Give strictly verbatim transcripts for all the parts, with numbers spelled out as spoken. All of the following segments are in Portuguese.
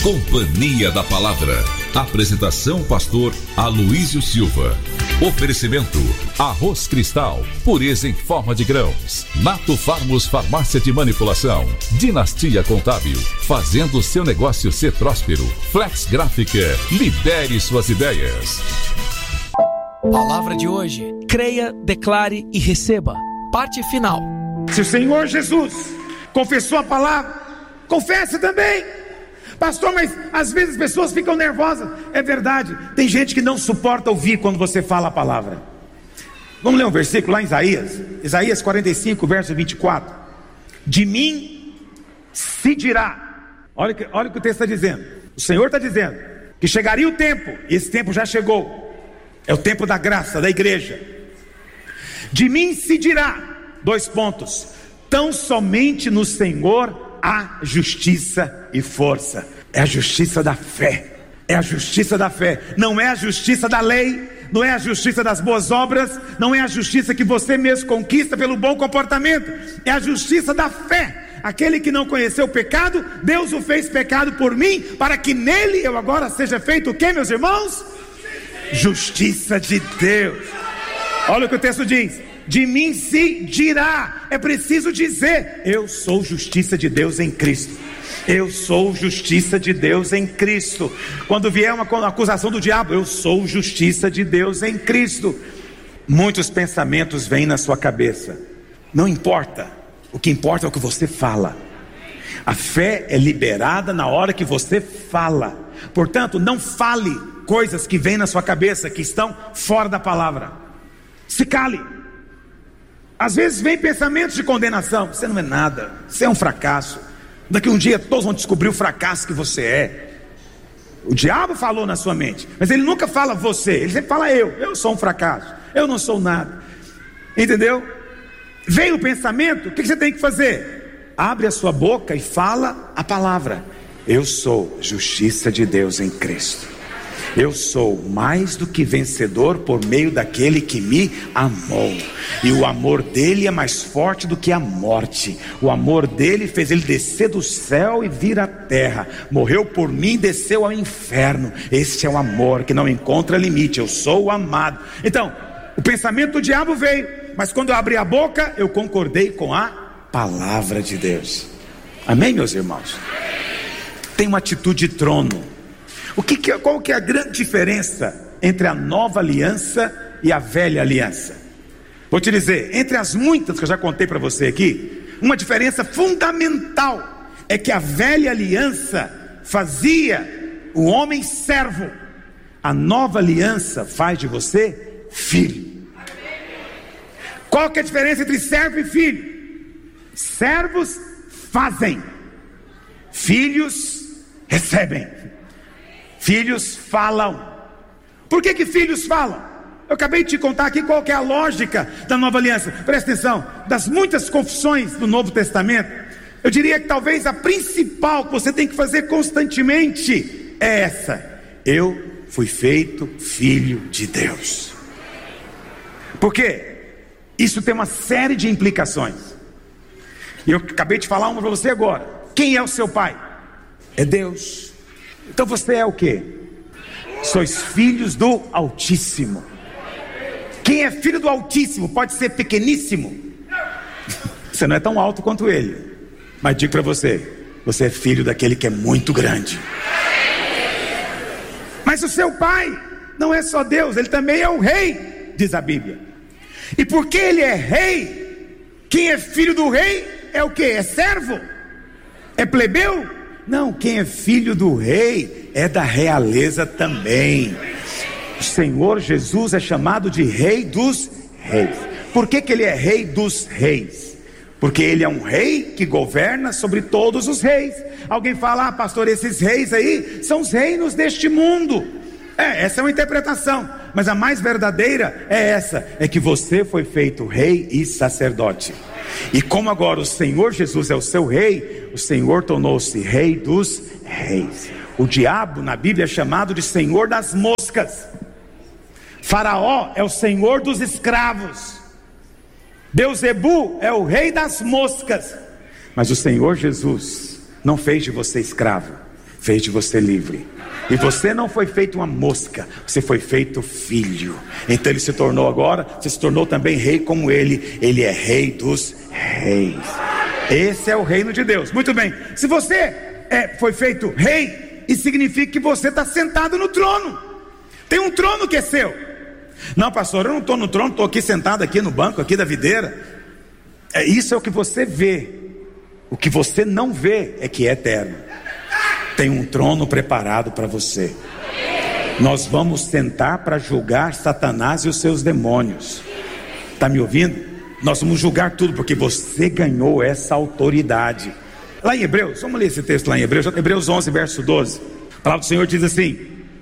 Companhia da Palavra. Apresentação pastor Aloísio Silva. Oferecimento Arroz Cristal, pureza em forma de grãos. Nato Farmos Farmácia de Manipulação. Dinastia Contábil, fazendo o seu negócio ser próspero. Flex Gráfica, libere suas ideias. Palavra de hoje: creia, declare e receba. Parte final. Se o Senhor Jesus confessou a palavra, confesse também. Pastor, mas às vezes as pessoas ficam nervosas. É verdade, tem gente que não suporta ouvir quando você fala a palavra. Vamos ler um versículo lá em Isaías, Isaías quarenta e cinco, verso vinte e quatro. De mim se dirá. Olha, olha o que o texto está dizendo. O Senhor está dizendo que chegaria o tempo, e esse tempo já chegou. É o tempo da graça, da igreja. De mim se dirá, dois pontos, tão somente no Senhor há justiça e força. É a justiça da fé. É a justiça da fé. Não é a justiça da lei, não é a justiça das boas obras, não é a justiça que você mesmo conquista pelo bom comportamento. É a justiça da fé. Aquele que não conheceu o pecado, Deus o fez pecado por mim, para que nele eu agora seja feito o que, meus irmãos? Justiça de Deus. Olha o que o texto diz: de mim se dirá. É preciso dizer: eu sou justiça de Deus em Cristo. Eu sou justiça de Deus em Cristo. Quando vier uma acusação do diabo, eu sou justiça de Deus em Cristo. Muitos pensamentos vêm na sua cabeça. Não importa, o que importa é o que você fala. A fé é liberada na hora que você fala. Portanto, não fale coisas que vêm na sua cabeça, que estão fora da palavra. Se cale. Às vezes vem pensamentos de condenação. Você não é nada, você é um fracasso. Daqui um dia todos vão descobrir o fracasso que você é. O diabo falou na sua mente, mas ele nunca fala você, ele sempre fala eu. Eu sou um fracasso, eu não sou nada. Entendeu? Veio o pensamento, o que você tem que fazer? Abre a sua boca e fala a palavra: eu sou justiça de Deus em Cristo. Eu sou mais do que vencedor por meio daquele que me amou. E o amor dele é mais forte do que a morte. O amor dele fez ele descer do céu e vir à terra. Morreu por mim e desceu ao inferno. Este é o amor que não encontra limite. Eu sou o amado. Então, o pensamento do diabo veio, mas quando eu abri a boca, eu concordei com a palavra de Deus. Amém, meus irmãos? Tem uma atitude de trono. O que, que, qual que é a grande diferença entre a nova aliança e a velha aliança? Vou te dizer, entre as muitas que eu já contei para você aqui, uma diferença fundamental é que a velha aliança fazia o homem servo. A nova aliança faz de você filho. Qual que é a diferença entre servo e filho? Servos fazem, filhos recebem. Filhos falam. Por que que filhos falam? Eu acabei de te contar aqui qual que é a lógica da nova aliança. Presta atenção, das muitas confissões do Novo Testamento, eu diria que talvez a principal que você tem que fazer constantemente é essa: eu fui feito filho de Deus. Por quê? Isso tem uma série de implicações. E eu acabei de falar uma para você agora. Quem é o seu pai? É Deus. Então você é o quê? Sois filhos do Altíssimo. Quem é filho do Altíssimo pode ser pequeníssimo. Você não é tão alto quanto ele, mas digo para você, você é filho daquele que é muito grande. Mas o seu pai não é só Deus, ele também é o rei, diz a Bíblia. E porque ele é rei, quem é filho do rei é o quê? É servo? É plebeu? Não, quem é filho do rei é da realeza também. O Senhor Jesus é chamado de Rei dos Reis. Por que que ele é Rei dos Reis? Porque ele é um rei que governa sobre todos os reis. Alguém fala: ah, pastor, esses reis aí são os reinos deste mundo. É, essa é uma interpretação, mas a mais verdadeira é essa: é que você foi feito rei e sacerdote. E como agora o Senhor Jesus é o seu rei, o Senhor tornou-se Rei dos Reis. O diabo na Bíblia é chamado de Senhor das moscas. Faraó é o Senhor dos escravos. Beuzebu é o rei das moscas. Mas o Senhor Jesus não fez de você escravo, fez de você livre. E você não foi feito uma mosca, você foi feito filho. Então ele se tornou agora, você se tornou também rei como ele. Ele é rei dos reis. Esse é o reino de Deus. Muito bem, se você é, foi feito rei, isso significa que você está sentado no trono. Tem um trono que é seu. Não, pastor, eu não estou no trono, estou aqui sentado aqui no banco aqui da videira. É, isso é o que você vê. O que você não vê é que é eterno. Tem um trono preparado para você. Nós vamos sentar para julgar Satanás e os seus demônios. Está me ouvindo? Nós vamos julgar tudo, porque você ganhou essa autoridade. Lá em Hebreus, vamos ler esse texto lá em Hebreus, Hebreus onze, verso doze. A palavra do Senhor diz assim: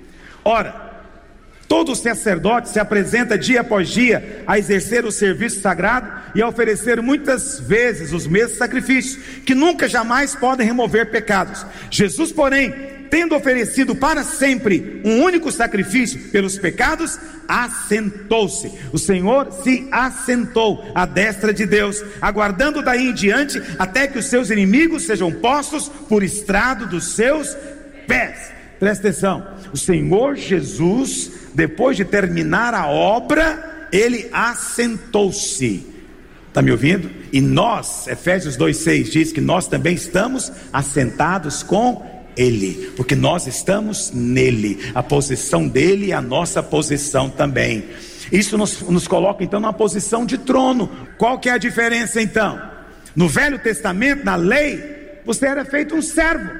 ora, todo sacerdote se apresenta dia após dia a exercer o serviço sagrado e a oferecer muitas vezes os mesmos sacrifícios, que nunca jamais podem remover pecados. Jesus, porém, tendo oferecido para sempre um único sacrifício pelos pecados, assentou-se. O Senhor se assentou à destra de Deus, aguardando daí em diante até que os seus inimigos sejam postos por estrado dos seus pés. Presta atenção, o Senhor Jesus, depois de terminar a obra, ele assentou-se. Está me ouvindo? E nós, Efésios dois, seis diz que nós também estamos assentados com ele, porque nós estamos nele. A posição dele é a nossa posição também. Isso nos, nos coloca então numa posição de trono. Qual que é a diferença então? No Velho Testamento, na lei, você era feito um servo.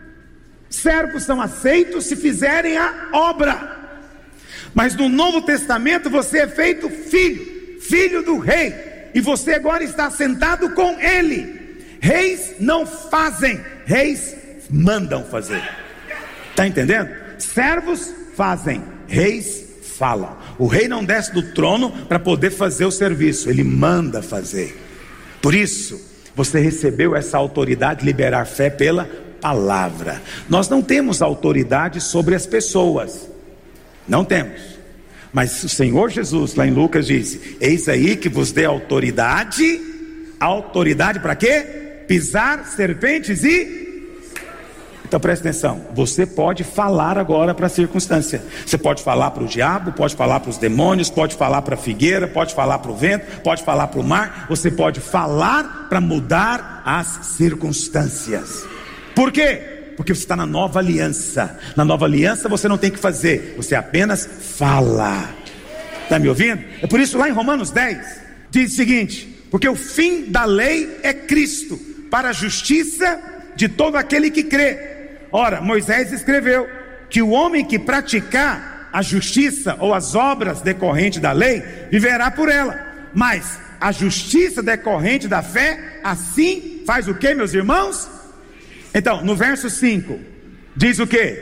Servos são aceitos se fizerem a obra. Mas no Novo Testamento você é feito filho, filho do rei, e você agora está sentado com ele. Reis não fazem, reis mandam fazer. Está entendendo? Servos fazem, reis falam. O rei não desce do trono para poder fazer o serviço, ele manda fazer. Por isso você recebeu essa autoridade de liberar fé pela palavra. Nós não temos autoridade sobre as pessoas, não temos, mas o Senhor Jesus lá em Lucas disse: eis aí que vos dê autoridade. Autoridade para quê? Pisar serpentes e... Então presta atenção, você pode falar agora para a circunstância. Você pode falar para o diabo, pode falar para os demônios, pode falar para a figueira, pode falar para o vento, pode falar para o mar. Você pode falar para mudar as circunstâncias. Por quê? Porque você está na nova aliança. Na nova aliança você não tem que fazer, você apenas fala. Está me ouvindo? É por isso lá em Romanos dez diz o seguinte: porque o fim da lei é Cristo, para a justiça de todo aquele que crê. Ora, Moisés escreveu que o homem que praticar a justiça ou as obras decorrentes da lei viverá por ela. Mas a justiça decorrente da fé, assim faz o que, meus irmãos? Então, no verso cinco, diz o que?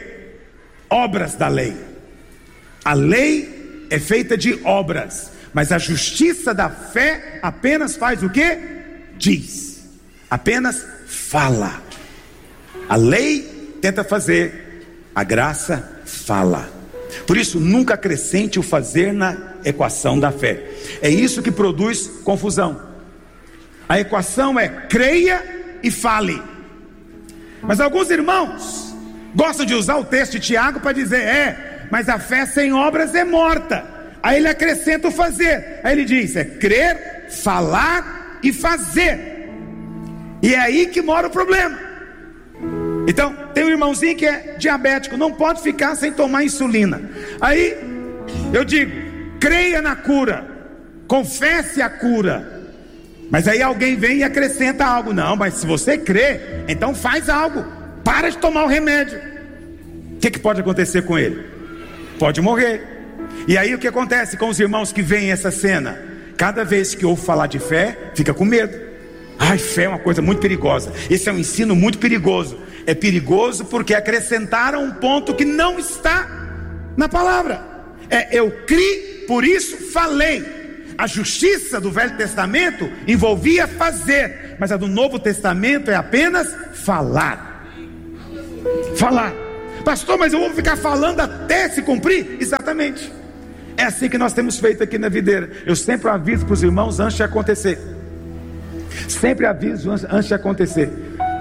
Obras da lei. A lei é feita de obras, mas a justiça da fé apenas faz o que? Diz, apenas fala. A lei tenta fazer, a graça fala. Por isso, nunca acrescente o fazer na equação da fé. É isso que produz confusão. A equação é creia e fale. Mas alguns irmãos gostam de usar o texto de Tiago para dizer: é, mas a fé sem obras é morta. Aí ele acrescenta o fazer. Aí ele diz: é crer, falar e fazer. E é aí que mora o problema. Então, tem um irmãozinho que é diabético, não pode ficar sem tomar insulina. Aí eu digo: creia na cura, confesse a cura. Mas aí alguém vem e acrescenta algo. Não, mas se você crê, então faz algo. Para de tomar o remédio. O que, que pode acontecer com ele? Pode morrer. E aí o que acontece com os irmãos que veem essa cena? Cada vez que ouve falar de fé, fica com medo. Ai, fé é uma coisa muito perigosa. Esse é um ensino muito perigoso. É perigoso porque acrescentaram um ponto que não está na palavra. É eu criei, por isso falei. A justiça do Velho Testamento envolvia fazer, mas a do Novo Testamento é apenas falar. Falar. Pastor, mas eu vou ficar falando até se cumprir? Exatamente. É assim que nós temos feito aqui na videira. Eu sempre aviso para os irmãos antes de acontecer. Sempre aviso antes de acontecer.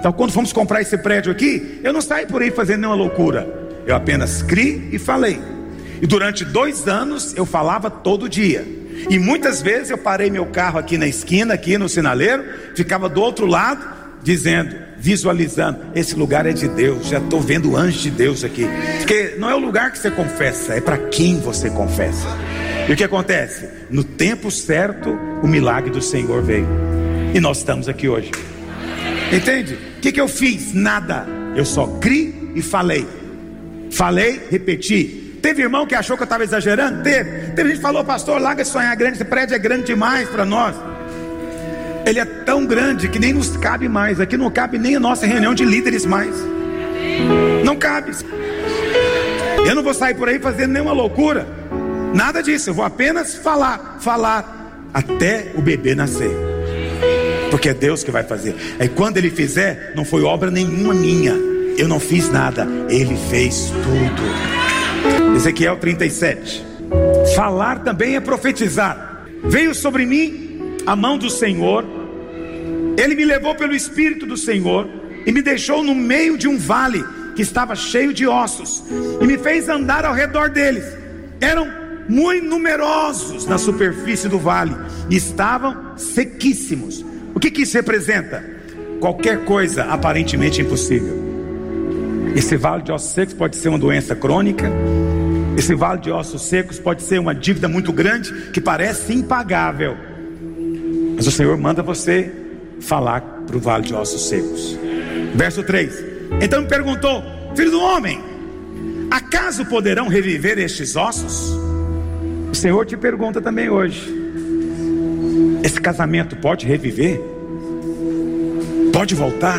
Então, quando fomos comprar esse prédio aqui, eu não saí por aí fazendo nenhuma loucura. Eu apenas criei e falei. E durante dois anos eu falava todo dia. E muitas vezes eu parei meu carro aqui na esquina, aqui no sinaleiro, ficava do outro lado, dizendo, visualizando, esse lugar é de Deus, já estou vendo o anjo de Deus aqui. Porque não é o lugar que você confessa, é para quem você confessa. E o que acontece? No tempo certo, o milagre do Senhor veio. E nós estamos aqui hoje. Entende? O que, que eu fiz? Nada. Eu só criei e falei. Falei, repeti. Teve irmão que achou que eu estava exagerando? Teve. Teve gente que falou, pastor, larga de sonhar grande, esse prédio é grande demais para nós. Ele é tão grande que nem nos cabe mais. Aqui não cabe nem a nossa reunião de líderes mais. Não cabe. Eu não vou sair por aí fazendo nenhuma loucura. Nada disso, eu vou apenas falar, falar até o bebê nascer. Porque é Deus que vai fazer. Aí quando Ele fizer, não foi obra nenhuma minha. Eu não fiz nada, Ele fez tudo. Ezequiel trinta e sete. Falar também é profetizar. Veio sobre mim a mão do Senhor. Ele me levou pelo Espírito do Senhor e me deixou no meio de um vale que estava cheio de ossos, e me fez andar ao redor deles. Eram muito numerosos na superfície do vale e estavam sequíssimos. O que que isso representa? Qualquer coisa aparentemente impossível. Esse vale de ossos secos pode ser uma doença crônica. Esse vale de ossos secos pode ser uma dívida muito grande que parece impagável. Mas o Senhor manda você falar para o vale de ossos secos. Verso três. Então me perguntou, filho do homem, acaso poderão reviver estes ossos? O Senhor te pergunta também hoje. Esse casamento pode reviver? Pode voltar?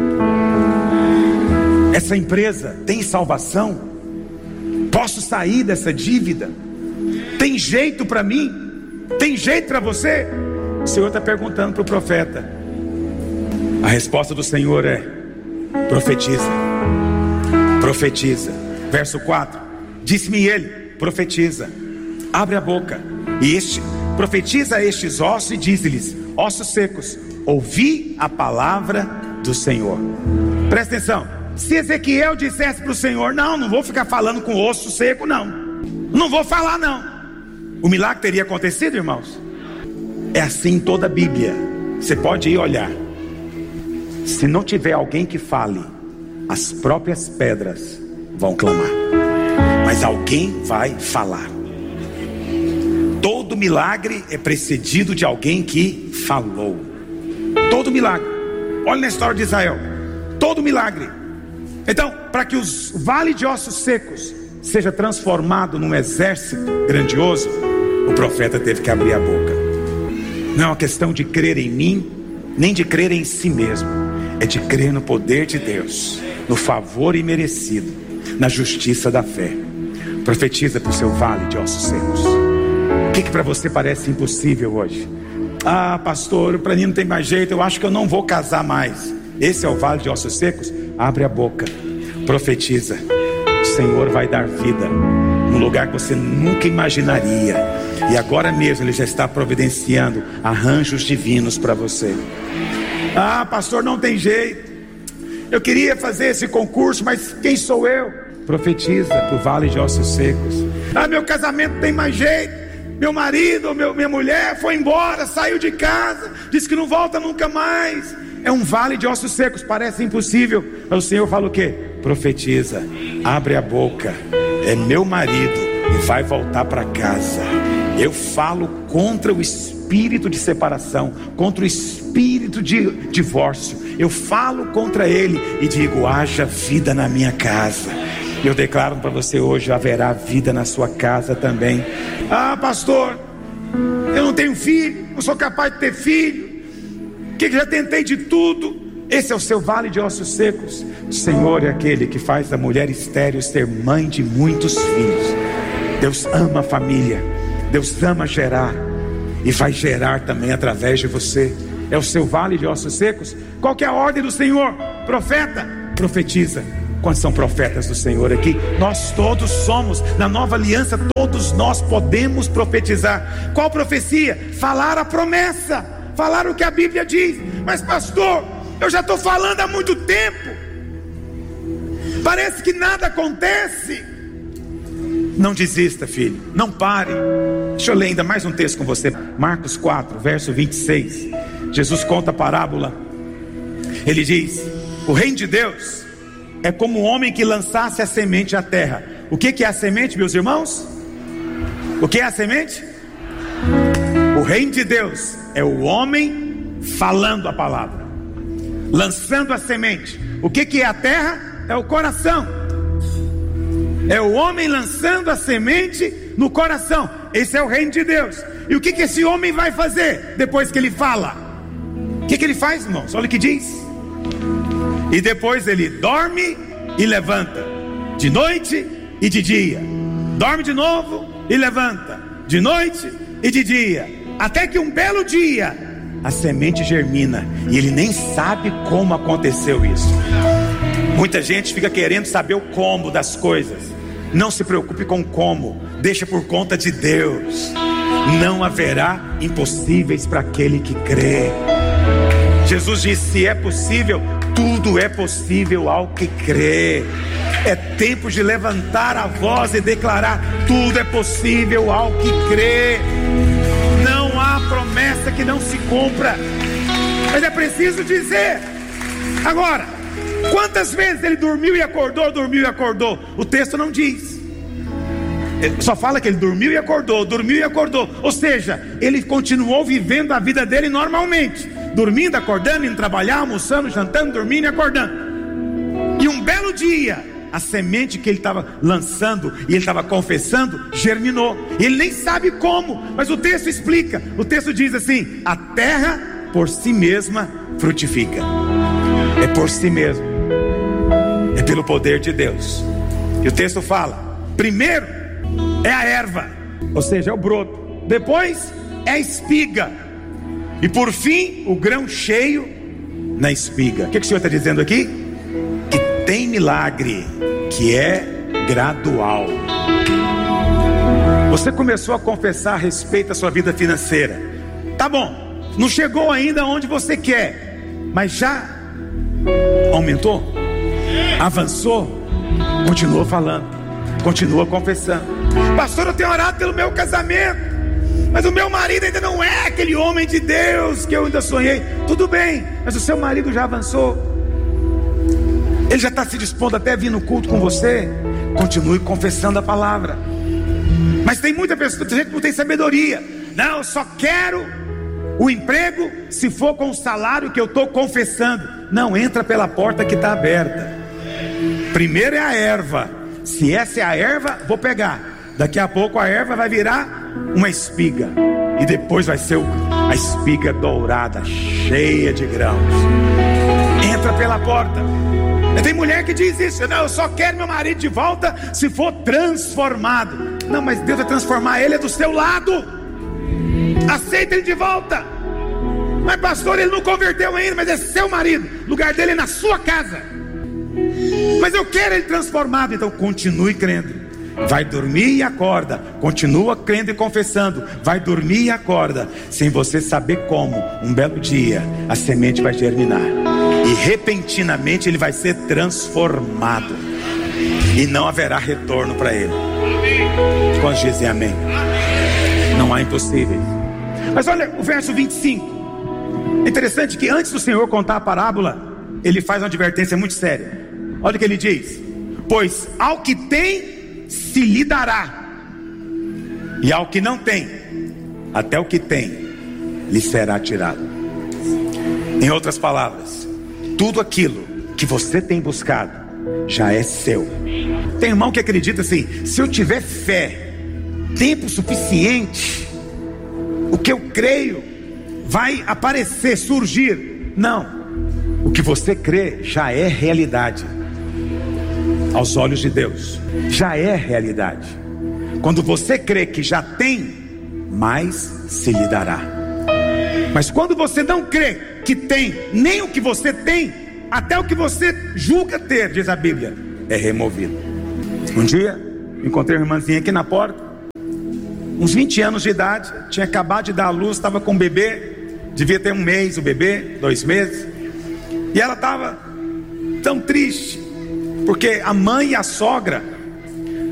Essa empresa tem salvação? Posso sair dessa dívida? Tem jeito para mim? Tem jeito para você? O Senhor está perguntando para o profeta. A resposta do Senhor é: profetiza, profetiza. Verso quatro. Disse-me ele, profetiza, abre a boca e este profetiza a estes ossos e diz-lhes, ossos secos, ouvi a palavra do Senhor. Presta atenção. Se Ezequiel dissesse para o Senhor, não, não vou ficar falando com osso seco, não, não vou falar não, o milagre teria acontecido, irmãos? É assim em toda a Bíblia. Você pode ir olhar. Se não tiver alguém que fale, as próprias pedras vão clamar. Mas alguém vai falar. Todo milagre é precedido de alguém que falou. Todo milagre. Olha na história de Israel. Todo milagre. Então, para que os vales de ossos secos seja transformado num exército grandioso, o profeta teve que abrir a boca. Não é uma questão de crer em mim, nem de crer em si mesmo. É de crer no poder de Deus, no favor imerecido, na justiça da fé. Profetiza para o seu vale de ossos secos. O que que para você parece impossível hoje? Ah, pastor, para mim não tem mais jeito, eu acho que eu não vou casar mais. Esse é o vale de ossos secos? Abre a boca, profetiza. O Senhor vai dar vida num lugar que você nunca imaginaria. E agora mesmo Ele já está providenciando arranjos divinos para você. Ah, pastor, não tem jeito, eu queria fazer esse concurso, mas quem sou eu? Profetiza para o vale de ossos secos. Ah, meu casamento não tem mais jeito, meu marido, meu, minha mulher foi embora, saiu de casa, disse que não volta nunca mais. É um vale de ossos secos, parece impossível, mas o Senhor fala o quê? Profetiza, abre a boca, é meu marido e vai voltar para casa. Eu falo contra o espírito de separação, contra o espírito de divórcio. Eu falo contra ele e digo, haja vida na minha casa. Eu declaro para você hoje, haverá vida na sua casa também. Ah, pastor, eu não tenho filho, não sou capaz de ter filho, que já tentei de tudo. Esse é o seu vale de ossos secos. O Senhor é aquele que faz a mulher estéril ser mãe de muitos filhos. Deus ama a família, Deus ama gerar, e vai gerar também através de você. É o seu vale de ossos secos. Qual que é a ordem do Senhor? Profeta, profetiza. Quantos são profetas do Senhor aqui? Nós todos somos. Na nova aliança, todos nós podemos profetizar. Qual profecia? Falar a promessa, falar o que a Bíblia diz. Mas pastor, Eu já estou falando há muito tempo. Parece que nada acontece. Não desista, filho, não pare. Deixa eu ler ainda mais um texto com você. Marcos quatro, verso vinte e seis. Jesus conta a parábola. Ele diz: o reino de Deus é como um homem que lançasse a semente à terra. O que que é a semente, meus irmãos? O que é a semente? O reino de Deus é o homem falando a palavra, lançando a semente. O que que é a terra? É o coração. É o homem lançando a semente no coração. Esse é o reino de Deus. E o que que esse homem vai fazer depois que ele fala? O que que ele faz, irmãos? Olha o que diz. E depois ele dorme e levanta, de noite e de dia. Dorme de novo e levanta, de noite e de dia. Até que um belo dia a semente germina e ele nem sabe como aconteceu isso. Muita gente fica querendo saber o como das coisas. Não se preocupe com como, deixa por conta de Deus. Não haverá impossíveis para aquele que crê. Jesus disse: se é possível, tudo é possível ao que crê. É tempo de levantar a voz e declarar: tudo é possível ao que crê. Não há promessa que não se cumpra, mas é preciso dizer. Agora, quantas vezes ele dormiu e acordou, dormiu e acordou? O texto não diz. Ele só fala que ele dormiu e acordou, dormiu e acordou. Ou seja, ele continuou vivendo a vida dele normalmente, dormindo, acordando, indo trabalhar, almoçando, jantando, dormindo e acordando. E um belo dia, a semente que ele estava lançando e ele estava confessando germinou. Ele nem sabe como, mas o texto explica. O texto diz assim: a terra por si mesma frutifica. É por si mesmo, é pelo poder de Deus. E o texto fala: primeiro é a erva, ou seja, é o broto. Depois é a espiga. E por fim, o grão cheio na espiga. O que, que o Senhor está dizendo aqui? Que tem milagre, que é gradual. Você começou a confessar a respeito da sua vida financeira. Tá bom, não chegou ainda onde você quer, mas já aumentou, avançou. Continua falando, continua confessando. Pastor, eu tenho orado pelo meu casamento, mas o meu marido ainda não é aquele homem de Deus que eu ainda sonhei. Tudo bem, mas o seu marido já avançou, ele já está se dispondo até a vir no culto com você. Continue confessando a palavra. Mas tem muita pessoa, tem gente que não tem sabedoria. Não, eu só quero o emprego se for com o salário que eu estou confessando. Não, entra pela porta que está aberta. Primeiro é a erva. Se essa é a erva, vou pegar. Daqui a pouco a erva vai virar uma espiga, e depois vai ser a espiga dourada, cheia de grãos. Entra pela porta. Tem mulher que diz isso: não, eu só quero meu marido de volta se for transformado. Não, mas Deus vai transformar ele, é do seu lado. Aceita ele de volta. Mas pastor, ele não converteu ainda, mas é seu marido, o lugar dele é na sua casa. Mas eu quero ele transformado. Então continue crendo. Vai dormir e acorda. Continua crendo e confessando. Vai dormir e acorda. Sem você saber como, um belo dia a semente vai germinar, e repentinamente ele vai ser transformado, e não haverá retorno para ele. Quantos dizem amém? Não há impossíveis. Mas olha o verso vinte e cinco. É interessante que antes do Senhor contar a parábola, ele faz uma advertência muito séria. Olha o que ele diz: pois ao que tem se lhe dará, e ao que não tem, até o que tem lhe será tirado. Em outras palavras, tudo aquilo que você tem buscado já é seu. Tem irmão que acredita assim: se eu tiver fé, tempo suficiente, o que eu creio vai aparecer, surgir. Não, o que você crê já é realidade. Aos olhos de Deus, já é realidade. Quando você crê que já tem, mais se lhe dará. Mas quando você não crê que tem, nem o que você tem, até o que você julga ter, diz a Bíblia, é removido. Um dia, encontrei uma irmãzinha aqui na porta, uns vinte anos de idade, tinha acabado de dar à luz, estava com um bebê, devia ter um mês o bebê, dois meses. E ela estava tão triste, porque a mãe e a sogra